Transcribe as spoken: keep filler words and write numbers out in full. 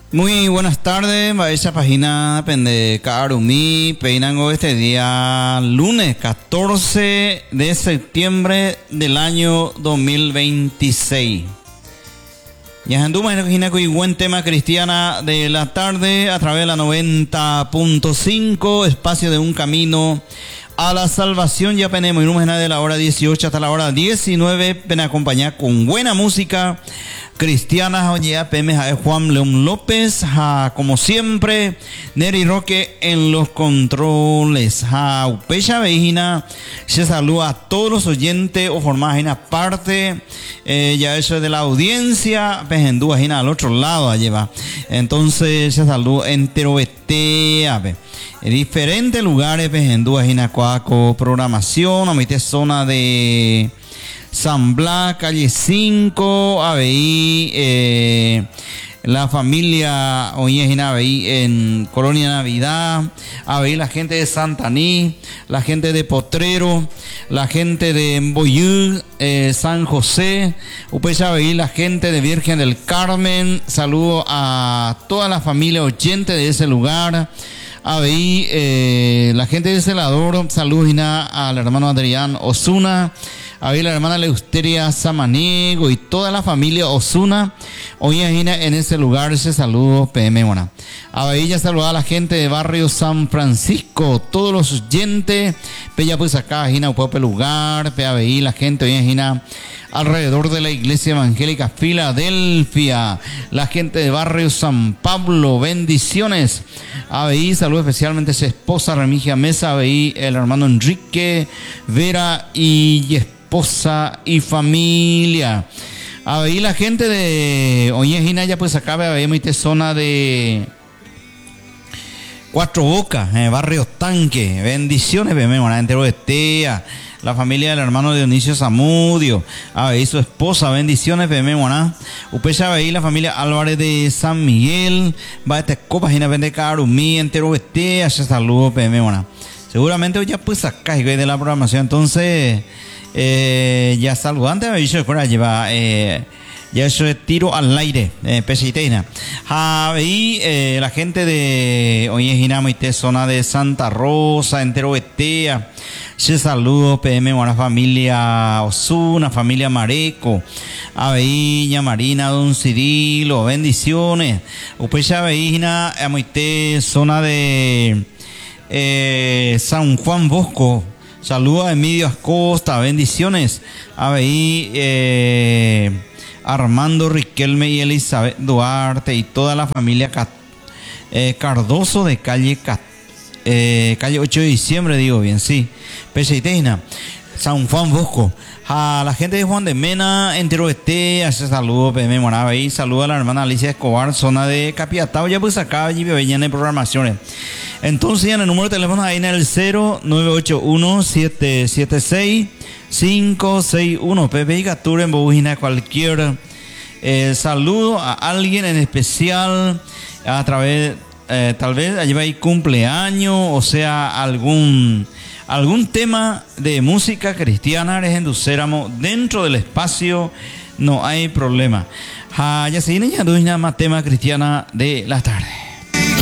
Muy buenas tardes, esa página pende Karumi, Peinango, este día lunes catorce de septiembre del año dos mil veintiséis. Ya anduma en la página con buen tema cristiana de la tarde a través de la noventa punto cinco, espacio de un camino a la salvación. Ya tenemos de la hora dieciocho hasta la hora diecinueve, pen acompañar con buena música cristiana. Oye, P M Juan León López, ja, como siempre, Neri Roque en los controles. Ja, Upecha Vejina, se saluda a todos los oyentes o formas en parte, eh, ya eso es de la audiencia, Pejendú, al otro lado, allí va. Entonces, se saluda entero este, a ver. En diferentes lugares, Pejendú, Cuaco, programación, a mi zona de San Blas, calle cinco, A B I, eh, la familia hoy en Colonia Navidad, A B I, la gente de Santaní, la gente de Potrero, la gente de Mboyú, eh, San José, Upecha A B I, la gente de Virgen del Carmen. Saludo a toda la familia oyente de ese lugar. A B I, eh, la gente de Celador, saludos al hermano Adrián Osuna, a ver, la hermana Leusteria Samaniego y toda la familia Osuna. Hoy en ese lugar ese saludo P M. Bueno, a ver, ya saludar a la gente de barrio San Francisco, todos los oyentes. Pella pues acá, Gina, Upope lugar, P A B I, la gente hoy en Gina alrededor de la iglesia evangélica Filadelfia, la gente de barrio San Pablo, bendiciones. A B I, saludo especialmente a su esposa Remigia Mesa, A B I, el hermano Enrique, Vera y esposa y familia. A B I, la gente de Oñejina, ya pues acá A B I, muy zona de Cuatro Bocas, eh, barrio Tanque, bendiciones, B M, una entero de Tea. La familia del hermano Dionisio Zamudio, A B I, su esposa, bendiciones, P M, Moná. Upecha A B I, la familia Álvarez de San Miguel, va a este copa, Gina Vende Carumí, entero este, hace saludo, P M, Moná. Seguramente hoy ya pues acá de la programación, entonces, eh, ya saludante, me dicho, por lleva, eh, ya eso es tiro al aire, eh, pesiteina. A B I, eh, la gente de, oye, Ginamo y te zona de Santa Rosa, entero Etea. Se saludo, P M, buena familia Osuna, familia Mareco, A B I, ña Marina, Don Cirilo, bendiciones. Upecha A B I, Gina, Amoité, zona de eh, San Juan Bosco. Saludo a Emilio Acosta, bendiciones. A B I, eh, Armando Riquelme y Elizabeth Duarte y toda la familia Cat, eh, Cardoso de calle Cat, eh, calle ocho de diciembre, digo bien, sí. Peseiteina, San Juan Bosco. A la gente de Juan de Mena, entero este, hace saludo, P M Moraba y saludo a la hermana Alicia Escobar, zona de Capiatao, ya pues acá, allí venían en programaciones. Entonces, en el número de teléfono ahí en el cero nueve ocho uno siete siete seis cinco seis uno, Pepe y Captura en Bobujina, cualquier eh, saludo a alguien en especial, a través, eh, tal vez allí va a ir cumpleaños, o sea, algún algún tema de música cristiana, dentro del espacio, no hay problema. Ya se viene ya más tema cristiana de la tarde.